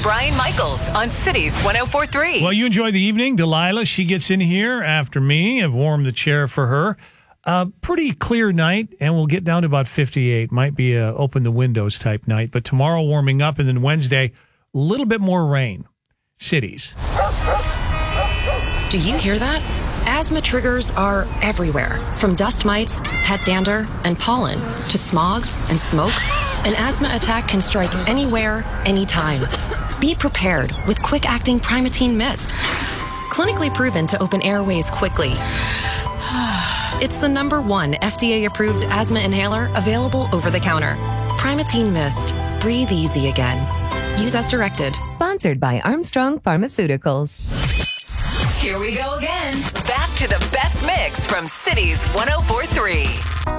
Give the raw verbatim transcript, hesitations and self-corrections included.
Brian Michaels on Cities one oh four point three. Well, you enjoy the evening. Delilah, she gets in here after me. I've warmed the chair for her. Uh, pretty clear night, and we'll get down to about fifty-eight. Might be a open the windows type night. But tomorrow warming up, and then Wednesday, a little bit more rain. Cities. Do you hear that? Asthma triggers are everywhere, from dust mites, head dander, and pollen, to smog and smoke. An asthma attack can strike anywhere, anytime. Be prepared with quick-acting Primatene Mist. Clinically proven to open airways quickly. It's the number one F D A-approved asthma inhaler available over the counter. Primatene Mist. Breathe easy again. Use as directed. Sponsored by Armstrong Pharmaceuticals. Here we go again. Back to the best mix from Cities one oh four point three.